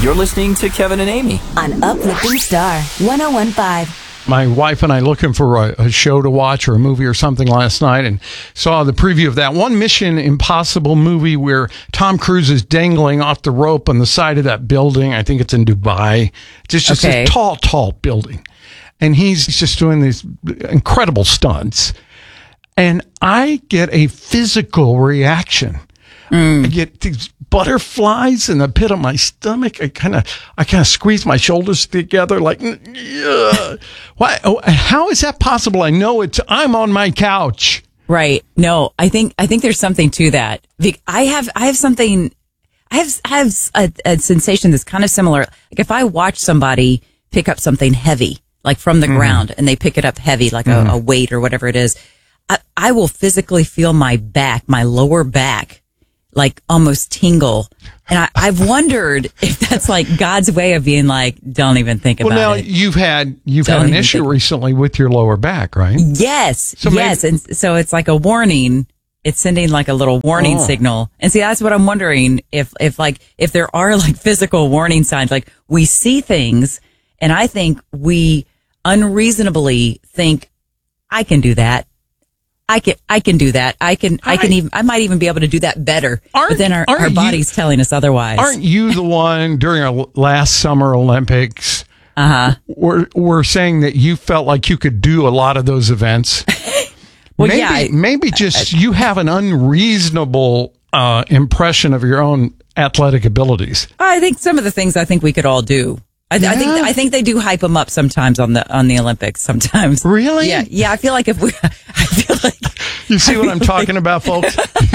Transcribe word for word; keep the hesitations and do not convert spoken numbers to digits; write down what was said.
You're listening to Kevin and Amy on Uplifting Star one oh one point five. My wife and I looking for a, a show to watch or a movie or something last night and saw the preview of that one Mission Impossible movie where Tom Cruise is dangling off the rope on the side of that building. I think it's in Dubai. It's just Okay. a tall, tall building. And he's just doing these incredible stunts. And I get a physical reaction. Mm. I get these butterflies in the pit of my stomach. I kind of, I kind of squeeze my shoulders together, like, yeah. Why? Oh, how is that possible? I know it's. I'm on my couch. Right. No, I think I think there's something to that. Vic, I have I have something. I have I have a, a sensation that's kind of similar. Like if I watch somebody pick up something heavy, like from the mm. ground, and they pick it up heavy, like mm. a, a weight or whatever it is, I, I will physically feel my back, my lower back, like almost tingle. And I, I've wondered if that's like God's way of being like, don't even think about it. Well, now you've had, you've Don't had an even issue think- recently with your lower back, right? Yes. So yes. maybe- And so it's like a warning. It's sending like a little warning Oh. signal. And see, that's what I'm wondering if, if like, if there are like physical warning signs, like we see things and I think we unreasonably think I can do that. I can, I can do that. I can, I can I- even, I might even be able to do that better. Aren't- But then our, aren't our you- body's telling us otherwise. Aren't you the one during our last Summer Olympics? Uh huh. Were, were saying that you felt like you could do a lot of those events? Well, maybe, yeah, I- maybe just you have an unreasonable uh, impression of your own athletic abilities. I think some of the things I think we could all do. I, I think Yeah. I think they do hype them up sometimes on the on the Olympics. Sometimes, Really? Yeah, yeah. I feel like if we, I feel like You see what I'm talking about, folks?